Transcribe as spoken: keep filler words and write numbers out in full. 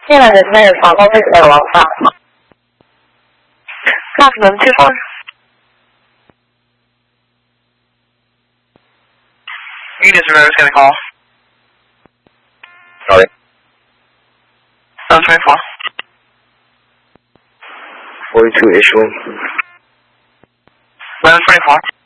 现在的那个房东为什么有王法？那可能对方。 Unit surveyor is going to call. Sorry. seven twenty-four. forty-two issue. eleven twenty-four.